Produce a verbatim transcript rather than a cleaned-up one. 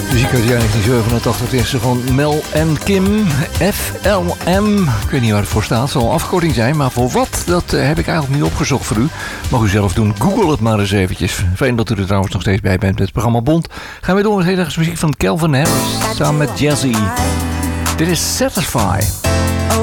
Muziek uit de jaren negentien zevenentachtig. Het eerste van Mel en Kim. F L M. Ik weet niet waar het voor staat. Het zal een afkorting zijn. Maar voor wat? Dat uh, heb ik eigenlijk niet opgezocht voor u. Mag u zelf doen. Google het maar eens eventjes. Fijn dat u er trouwens nog steeds bij bent met het programma Bond. Gaan we door met de muziek van Calvin Harris. Samen met Jazzy. Dit is Satisfy.